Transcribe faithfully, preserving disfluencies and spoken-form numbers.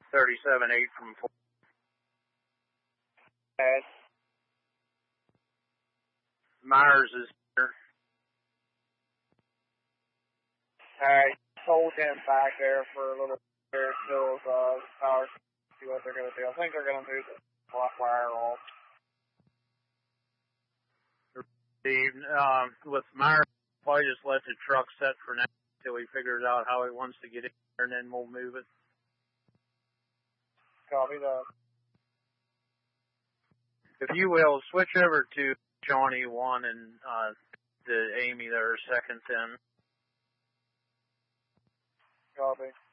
thirty-seven eight from four. Okay. Myers is here. Alright, hold him back there for a little bit until uh, Powers see what they're going to do. I think they're going to do the block wire off. Steve, um, with Myers, probably just let the truck set for now until he figures out how he wants to get in there, and then we'll move it. Copy that. If you will, switch over to Shawnee one and uh, the Amy there second then. Copy.